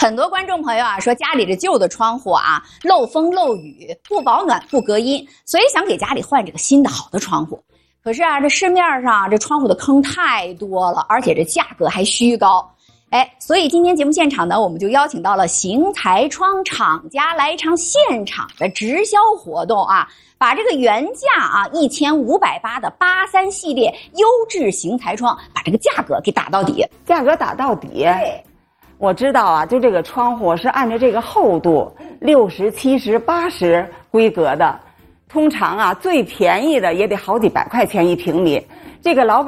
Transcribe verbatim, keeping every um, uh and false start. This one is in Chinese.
很多观众朋友啊说家里这旧的窗户啊漏风漏雨，不保暖不隔音，所以想给家里换这个新的好的窗户。可是啊，这市面上这窗户的坑太多了，而且这价格还虚高。哎，所以今天节目现场呢，我们就邀请到了邢台窗厂家来一场现场的直销活动啊，把这个原价啊一千五百八的八三系列优质邢台窗，把这个价格给打到底。 价格打到底。 对， 我知道啊，就这个窗户是按照这个厚度六十、七十、八十规格的，通常啊最便宜的也得好几百块钱一平米。这个老板